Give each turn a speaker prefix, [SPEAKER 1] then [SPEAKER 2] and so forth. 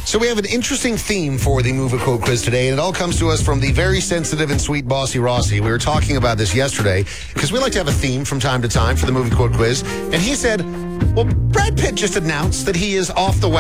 [SPEAKER 1] So we have an interesting theme for the movie quote quiz today, and it all comes to us from the very sensitive and sweet Bossy Rossi. We were talking about this yesterday because we like to have a theme from time to time for the movie quote quiz, and he said, well, Brad Pitt just announced that he is off the